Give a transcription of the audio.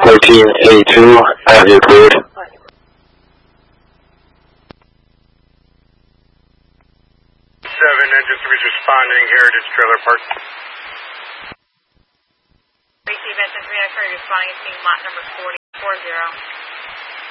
14A2, have you cleared? 7 engine 3 is responding, Heritage Trailer Park. Receive engine 3, I'm responding to lot number 40.